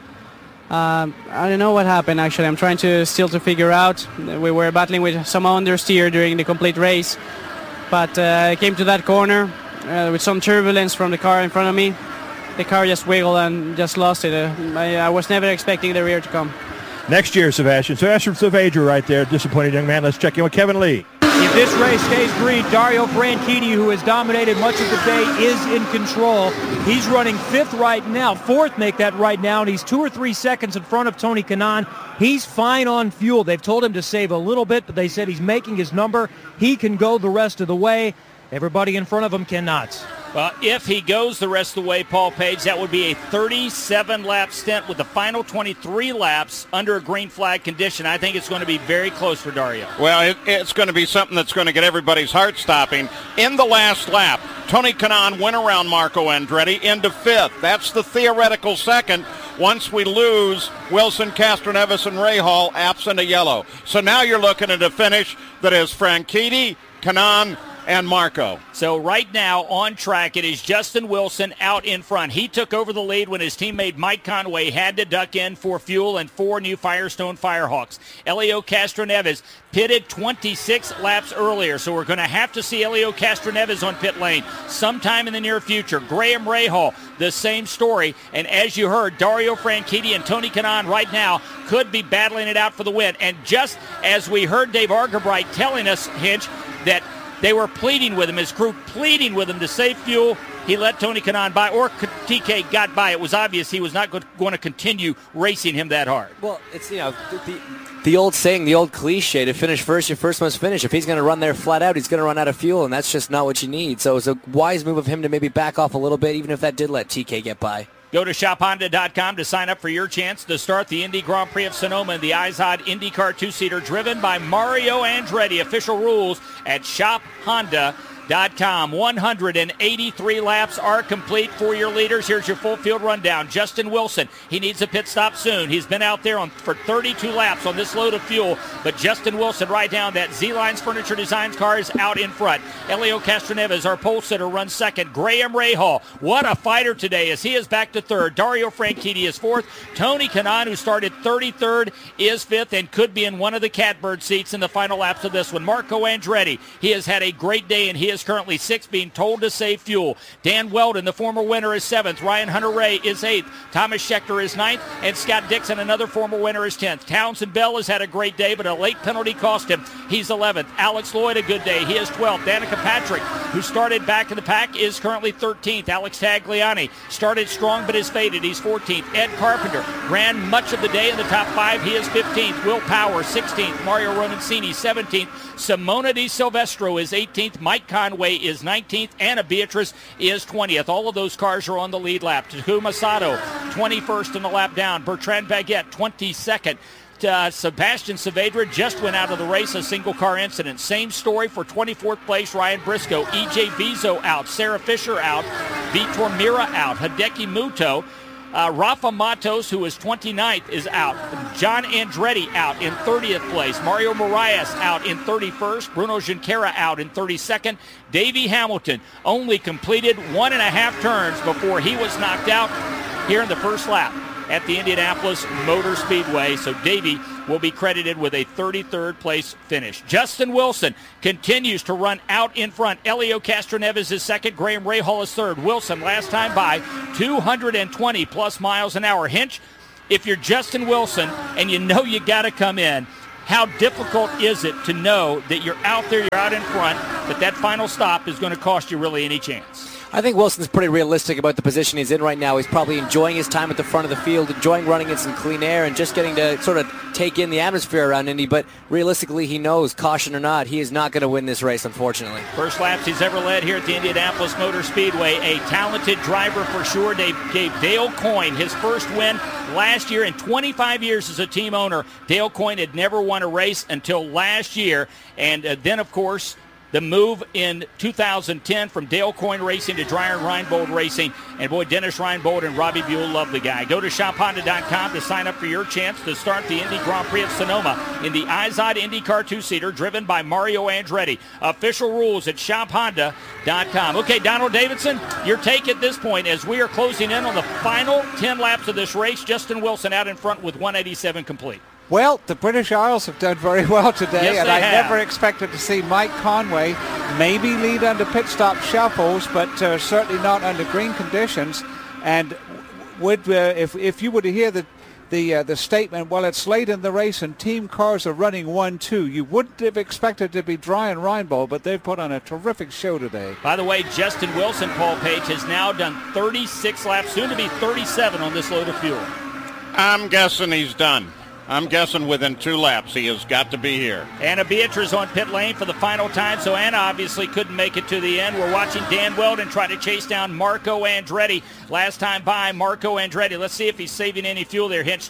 I don't know what happened, actually. I'm trying to figure out. We were battling with some understeer during the complete race, but I came to that corner with some turbulence from the car in front of me. The car just wiggled and just lost it. I was never expecting the rear to come. Next year, Sebastian Saavedra right there, disappointed young man. Let's check in with Kevin Lee. If this race stays green, Dario Franchitti, who has dominated much of the day, is in control. He's running 5th right now, 4th make that right now, and he's 2 or 3 seconds in front of Tony Kanaan. He's fine on fuel. They've told him to save a little bit, but they said he's making his number. He can go the rest of the way. Everybody in front of him cannot. Well, if he goes the rest of the way, Paul Page, that would be a 37-lap stint with the final 23 laps under a green flag condition. I think it's going to be very close for Dario. Well, it's going to be something that's going to get everybody's heart stopping. In the last lap, Tony Kanaan went around Marco Andretti into 5th. That's the theoretical second once we lose Wilson, Castroneves, and Ray Hall absent a yellow. So now you're looking at a finish that is Franchitti, Kanaan, and Marco. So right now on track, it is Justin Wilson out in front. He took over the lead when his teammate Mike Conway had to duck in for fuel and 4 new Firestone Firehawks. Elio Castroneves pitted 26 laps earlier, so we're going to have to see Elio Castroneves on pit lane sometime in the near future. Graham Rahal, the same story. And as you heard, Dario Franchitti and Tony Kanaan right now could be battling it out for the win. And just as we heard Dave Argabright telling us, Hinch, that they were pleading with him, his crew pleading with him to save fuel. He let Tony Kanaan by, or TK got by. It was obvious he was not going to continue racing him that hard. Well, it's, the old saying, the old cliche, to finish first, you first must finish. If he's going to run there flat out, he's going to run out of fuel, and that's just not what you need. So it's a wise move of him to maybe back off a little bit, even if that did let TK get by. Go to shophonda.com to sign up for your chance to start the Indy Grand Prix of Sonoma in the IZOD IndyCar 2-seater driven by Mario Andretti. Official rules at shophonda.com. 183 laps are complete for your leaders. Here's your full field rundown. Justin Wilson, he needs a pit stop soon. He's been out there for 32 laps on this load of fuel, but Justin Wilson right down that Z-Lines Furniture Designs car is out in front. Elio Castroneves, our pole sitter, runs second. Graham Rahal, what a fighter today as he is back to third. Dario Franchitti is fourth. Tony Kanaan, who started 33rd, is fifth and could be in one of the catbird seats in the final laps of this one. Marco Andretti, he has had a great day and he is currently sixth, being told to save fuel. Dan Weldon, the former winner, is seventh. Ryan Hunter-Reay is eighth. Thomas Scheckter is ninth, and Scott Dixon, another former winner, is 10th. Townsend Bell has had a great day, but a late penalty cost him. He's 11th. Alex Lloyd, a good day. He is 12th. Danica Patrick, who started back in the pack, is currently 13th. Alex Tagliani started strong but is faded. He's 14th. Ed Carpenter ran much of the day in the top five. He is 15th. Will Power, 16th. Mario Romancini, 17th. Simona Di Silvestro is 18th. Mike Conway is 19th. Anna Beatrice is 20th. All of those cars are on the lead lap. Takuma Sato, 21st in the lap down. Bertrand Baguette, 22nd. Sebastian Saavedra just went out of the race, a single car incident. Same story for 24th place, Ryan Briscoe. EJ Vizo out. Sarah Fisher out. Vitor Mira out. Hideki Muto. Rafa Matos, who is 29th, is out. John Andretti out in 30th place. Mario Moraes out in 31st. Bruno Junqueira out in 32nd. Davey Hamilton only completed 1.5 turns before he was knocked out here in the first lap at the Indianapolis Motor Speedway. So Davey will be credited with a 33rd place finish. Justin Wilson continues to run out in front. Elio Castroneves is second. Graham Rahal is third. Wilson last time by 220 plus miles an hour. Hinch, if you're Justin Wilson and you know you got to come in, how difficult is it to know that you're out there, you're out in front, that final stop is going to cost you really any chance? I think Wilson's pretty realistic about the position he's in right now. He's probably enjoying his time at the front of the field, enjoying running in some clean air and just getting to sort of take in the atmosphere around Indy. But realistically, he knows, caution or not, he is not going to win this race, unfortunately. First laps he's ever led here at the Indianapolis Motor Speedway. A talented driver for sure. They gave Dale Coyne his first win last year in 25 years as a team owner. Dale Coyne had never won a race until last year. And then, of course, the move in 2010 from Dale Coyne Racing to Dreyer Reinbold Racing. And boy, Dennis Reinbold and Robbie Buell, lovely guy. Go to shophonda.com to sign up for your chance to start the Indy Grand Prix of Sonoma in the Izod IndyCar 2-seater driven by Mario Andretti. Official rules at shophonda.com. Okay, Donald Davidson, your take at this point as we are closing in on the final 10 laps of this race. Justin Wilson out in front with 187 complete. Well, the British Isles have done very well today, yes, and I never expected to see Mike Conway maybe lead under pit stop shuffles, but certainly not under green conditions. And would if you were to hear the statement, well, it's late in the race and team cars are running 1-2, you wouldn't have expected to be Dreyer Reinbold, but they've put on a terrific show today. By the way, Justin Wilson, Paul Page, has now done 36 laps, soon to be 37 on this load of fuel. I'm guessing he's done. I'm guessing within 2 laps he has got to be here. Anna Beatrice on pit lane for the final time, so Anna obviously couldn't make it to the end. We're watching Dan Weldon try to chase down Marco Andretti. Last time by, Marco Andretti. Let's see if he's saving any fuel there. Hinch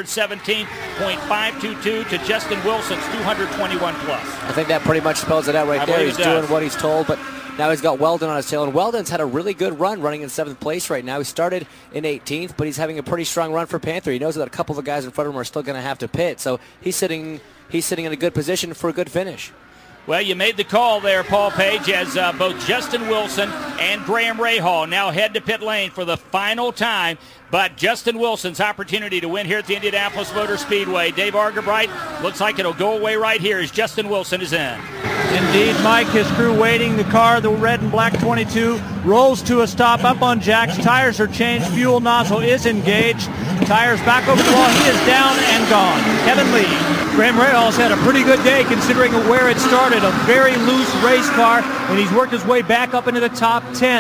217.522 to Justin Wilson's 221 plus. I think that pretty much spells it out right there. He's doing what he's told, but now he's got Weldon on his tail, and Weldon's had a really good run running in 7th place right now. He started in 18th, but he's having a pretty strong run for Panther. He knows that a couple of the guys in front of him are still going to have to pit, so he's sitting in a good position for a good finish. Well, you made the call there, Paul Page, as both Justin Wilson and Graham Rahal now head to pit lane for the final time. But Justin Wilson's opportunity to win here at the Indianapolis Motor Speedway. Dave Argabright, looks like it'll go away right here as Justin Wilson is in. Indeed, Mike, his crew waiting. The car, the red and black 22, rolls to a stop up on jacks. Tires are changed. Fuel nozzle is engaged. Tires back over the wall. He is down and gone. Kevin Lee. Graham Rahal's had a pretty good day considering where it started. A very loose race car, and he's worked his way back up into the top 10.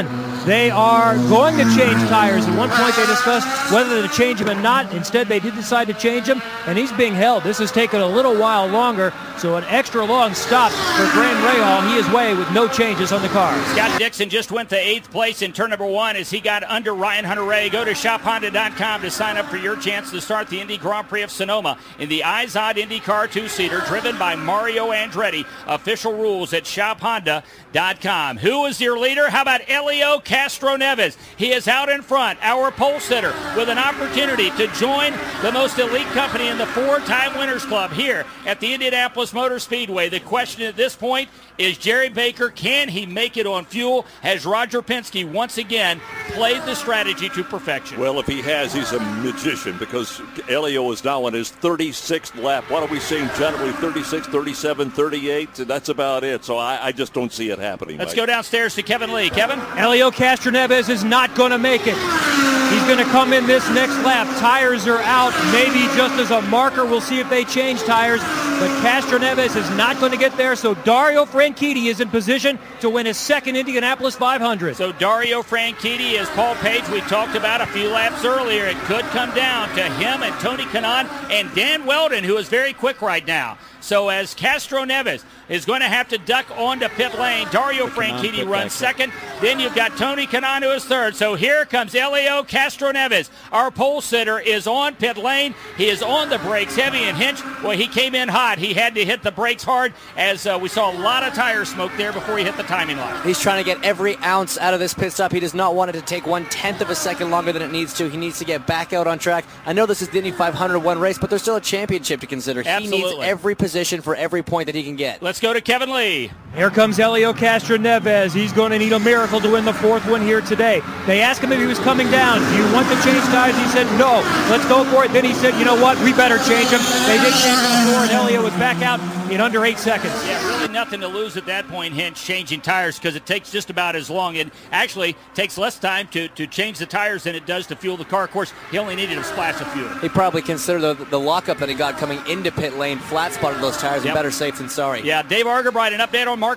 They are going to change tires. At one point they discussed whether to change them or not. Instead, they did decide to change them, and he's being held. This has taken a little while longer, so an extra long stop for Graham Rahal. He is away with no changes on the car. Scott Dixon just went to 8th place in turn number 1 as he got under Ryan Hunter-Reay. Go to shophonda.com to sign up for your chance to start the Indy Grand Prix of Sonoma in the Izod IndyCar 2-seater driven by Mario Andretti. Official rules at shophonda.com. Who is your leader? How about Helio Castroneves? He is out in front, our pole sitter, with an opportunity to join the most elite company in the 4-time Winners Club here at the Indianapolis Motor Speedway. The question at this point is Jerry Baker, can he make it on fuel? Has Roger Penske once again played the strategy to perfection? Well, if he has, he's a magician because Helio is now on his 36th lap. What are we saying generally? 36, 37, 38? That's about it. So I just don't see it happening. Let's go downstairs to Kevin Lee. Kevin? Helio Castroneves is not going to make it. He's going to come in this next lap. Tires are out. Maybe just as a marker, we'll see if they change tires. But Castroneves is not going to get there, so Dario Franchitti is in position to win his second Indianapolis 500. So Dario Franchitti, as Paul Page we talked about a few laps earlier, it could come down to him and Tony Kanaan and Dan Weldon, who is very quick right now. So as Castroneves is going to have to duck onto pit lane, Dario Franchitti runs second. Then you've got Tony Kanaan who is third. So here comes Helio Castroneves. Our pole sitter is on pit lane. He is on the brakes, heavy and Hinch. Well, he came in hot. He had to hit the brakes hard as we saw a lot of tire smoke there before he hit the timing line. He's trying to get every ounce out of this pit stop. He does not want it to take 1/10 of a second longer than it needs to. He needs to get back out on track. I know this is the Indy 500 one race, but there's still a championship to consider. Absolutely. He needs every position for every point that he can get. Let's go to Kevin Lee. Here comes Helio Castroneves. He's going to need a miracle to win the 4th one here today. They asked him if he was coming down. Do you want to change tires? He said, no. Let's go for it. Then he said, you know what? We better change them. They did change them before, and Helio was back out in under 8 seconds. Yeah, really nothing to lose at that point, Hinch, changing tires, because it takes just about as long. It actually takes less time to change the tires than it does to fuel the car. Of course, he only needed a splash of fuel. He probably considered the lockup that he got coming into pit lane, flat spotted those tires, and better safe than sorry. Yeah, Dave Argerbright, an update on Mark